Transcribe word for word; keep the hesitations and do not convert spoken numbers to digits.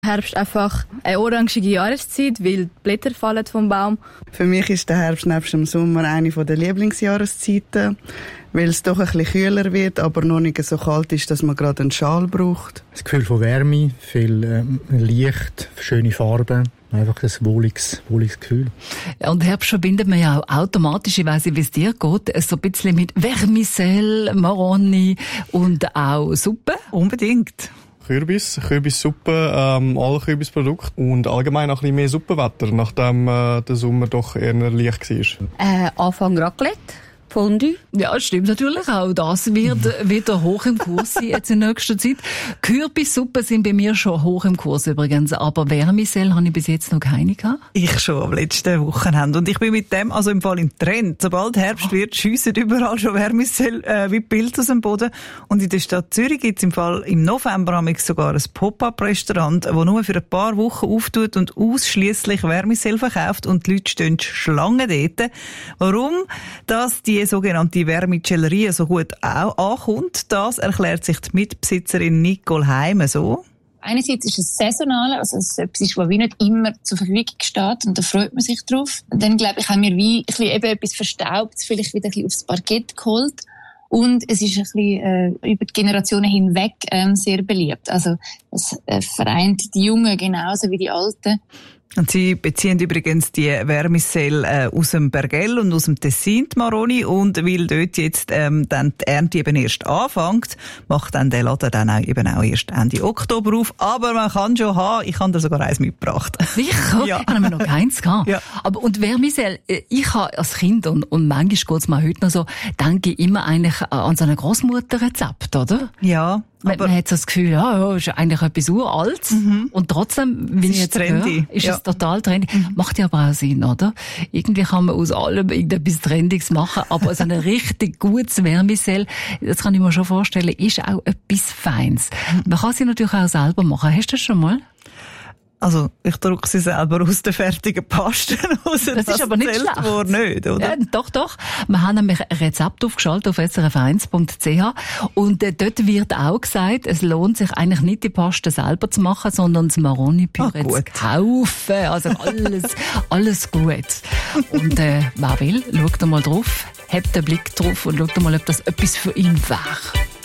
Herbst einfach eine orangige Jahreszeit, weil die Blätter fallen vom Baum. Für mich ist der Herbst nebst dem Sommer eine der Lieblingsjahreszeiten, weil es doch ein bisschen kühler wird, aber noch nicht so kalt ist, dass man gerade einen Schal braucht. Das Gefühl von Wärme, viel ähm, Licht, schöne Farben. Einfach ein wohliges, wohliges Gefühl. Ja, und Herbst verbindet man ja auch automatisch, ich weiss nicht, wie es dir geht, so ein bisschen mit Vermicelle, Maroni und auch Suppe. Unbedingt. Kürbis, Kürbissuppe, ähm, alle Kürbisprodukte und allgemein auch ein bisschen mehr Suppenwetter, nachdem äh, der Sommer doch eher leicht war. Äh, Anfang Raclette. Fondue. Ja, stimmt natürlich auch. Das wird wieder hoch im Kurs sein jetzt in nächster Zeit. Kürbissuppen sind bei mir schon hoch im Kurs übrigens, aber Vermicelle habe ich bis jetzt noch keine gehabt. Ich schon am letzten Wochenende. Und ich bin mit dem also im Fall im Trend. Sobald Herbst oh. wird, schiessen überall schon Vermicelle äh, wie Pilze aus dem Boden. Und in der Stadt Zürich gibt es im Fall im November haben wir sogar ein Pop-up-Restaurant, das nur für ein paar Wochen auftut und ausschliesslich Vermicelle verkauft und die Leute stehen Schlangen dort. Warum? Dass die Die sogenannte Vermicellerie so gut auch ankommt, das erklärt sich die Mitbesitzerin Nicole Heime so. Einerseits ist es saisonal, also es ist etwas, was wie nicht immer zur Verfügung steht und da freut man sich drauf. Und dann, glaube ich, haben wir wie ein bisschen eben etwas Verstaubtes vielleicht wieder ein bisschen aufs Parkett geholt. Und es ist ein bisschen äh, über die Generationen hinweg ähm, sehr beliebt. Also es äh, vereint die Jungen genauso wie die Alten. Und sie beziehen übrigens die Vermicelle äh, aus dem Bergell und aus dem Tessin, die Maroni. Und weil dort jetzt ähm, dann die Ernte eben erst anfängt, macht dann der Laden dann auch, eben auch erst Ende Oktober auf. Aber man kann schon haben, ich habe da sogar eins mitgebracht. Sicher? Ja. Ich habe noch keins gehabt. Ja. Aber, und Vermicelle, ich habe als Kind, und, und manchmal geht es mir heute noch so, denke ich immer eigentlich an so ein Grossmutterrezept, oder? Ja. Man, man hat so das Gefühl, ja, ja, ist eigentlich etwas uraltes. Mhm. Und trotzdem, wie ich jetzt trendy. höre, ist ja. es total trendy. Mhm. Macht ja aber auch Sinn, oder? Irgendwie kann man aus allem irgendetwas Trendiges machen, aber so ein richtig gutes Vermicelle, das kann ich mir schon vorstellen, ist auch etwas Feines. Man kann sie natürlich auch selber machen. Hast du das schon mal? Also, ich drucke sie selber aus den fertigen Pasten raus. Das, das ist aber nicht schlecht. Wohl nicht, oder? Ja, doch, doch. Wir haben nämlich ein Rezept aufgeschaltet auf s r f eins punkt c h und äh, dort wird auch gesagt, es lohnt sich eigentlich nicht, die Paste selber zu machen, sondern das Maroni-Püree zu kaufen. Also alles, alles gut. Und äh, wer will, schaut mal drauf, hebt den Blick drauf und schaut mal, ob das etwas für ihn wäre.